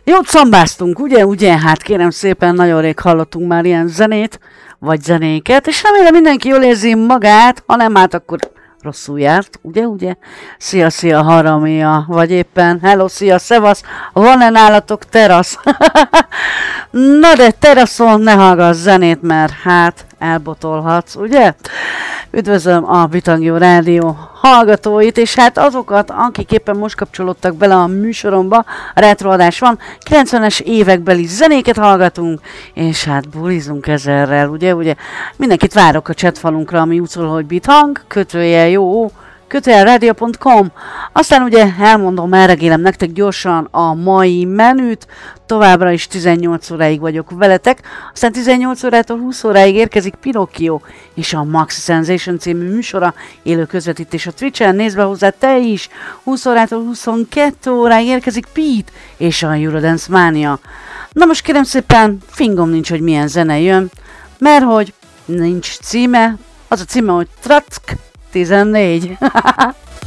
Jót szambáztunk, ugye? Hát kérem szépen, nagyon rég hallottunk már ilyen zenét, vagy zenéket, és remélem mindenki jól érzi magát, ha nem, hát akkor rosszul járt, ugye? Szia, haramia, vagy éppen, hello, szia, szevasz, van-e nálatok terasz? Na de teraszon ne hallgass zenét, mert hát elbotolhatsz, ugye? Üdvözlöm a Bitangjó Rádió hallgatóit, és hát azokat, akik éppen most kapcsolódtak bele a műsoromba, a retroadás van, 90-es évekbeli zenéket hallgatunk, és hát bulizunk ezerrel, ugye? Mindenkit várok a chatfalunkra, ami úgy szól, hogy Bithang, _radio.com. Aztán ugye elmondom, elregélem nektek gyorsan a mai menüt, továbbra is 18 óráig vagyok veletek, aztán 18 órától 20 óráig érkezik Pinocchio és a Maxi Sensation című műsora, élő közvetítés a Twitch-en, nézd be hozzá te is, 20 órától 22 óráig érkezik Pete és a Eurodance Mania. Na most kérem szépen, fingom nincs, hogy milyen zene jön, mert hogy nincs címe, az a címe, hogy Track 14.